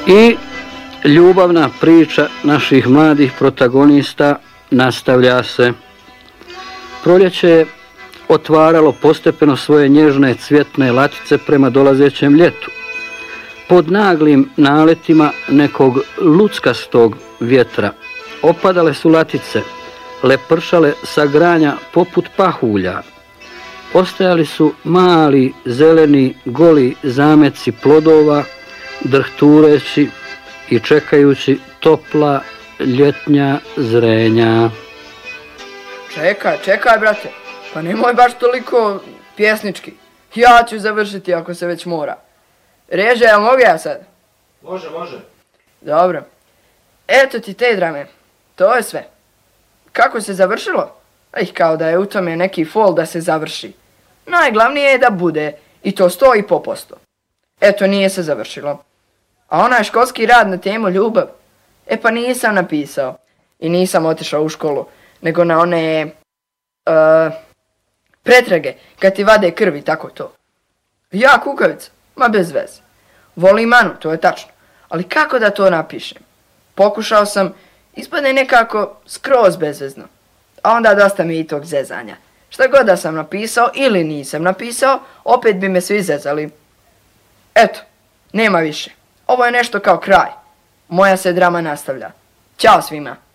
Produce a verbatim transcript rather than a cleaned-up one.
I ljubavna priča naših mladih protagonista nastavlja se. Proljeće je otvaralo postepeno svoje nježne cvjetne latice prema dolazećem ljetu. Pod naglim naletima nekog luckastog vjetra opadale su latice, lepršale sa granja poput pahulja. Ostajali su mali, zeleni, goli zameci plodova, drhtureći i čekajući topla ljetnja zrenja. Čekaj, čekaj, brate, pa nemoj baš toliko pjesnički. Ja ću završiti ako se već mora. Reže, ja mogu ja sad? Može, može. Dobro. Eto ti te drame. To je sve. Kako se završilo? Ih, kao da je u tome neki fol da se završi. Najglavnije je da bude, i to sto i po posto. Eto, nije se završilo. A onaj školski rad na temu ljubav, e pa nisam napisao. I nisam otišao u školu, nego na one uh, pretrage, kad ti vade krvi, tako to. Ja kukavica, ma bez veze. Volim Anu, to je tačno. Ali kako da to napišem? Pokušao sam, ispadne nekako skroz bezvezno. A onda dosta mi i tog zezanja. Šta god da sam napisao ili nisam napisao, opet bi me svi zezali. Eto, nema više. Ovo je nešto kao kraj. Moja se drama nastavlja. Ćao svima.